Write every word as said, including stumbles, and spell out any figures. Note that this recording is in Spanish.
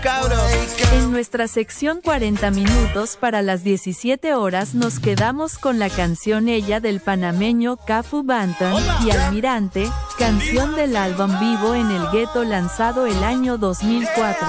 cabros. En nuestra sección cuarenta minutos para las diecisiete horas nos quedamos con la canción Ella del panameño Cafu Banton y Almirante, canción del álbum Vivo en el Gueto lanzado el año dos mil cuatro.